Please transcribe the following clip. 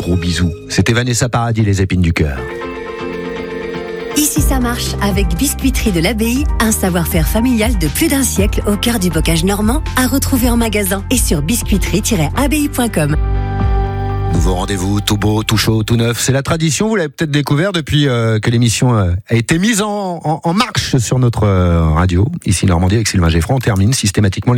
gros bisous. C'était Vanessa Paradis, les épines du cœur. Ici ça marche avec Biscuiterie de l'Abbaye, un savoir-faire familial de plus d'un siècle au cœur du bocage normand, à retrouver en magasin et sur biscuiterie-abbaye.com. Nouveau rendez-vous, tout beau, tout chaud, tout neuf. C'est la tradition, vous l'avez peut-être découvert depuis que l'émission a été mise en marche sur notre radio. Ici Normandie avec Sylvain Geffron, on termine systématiquement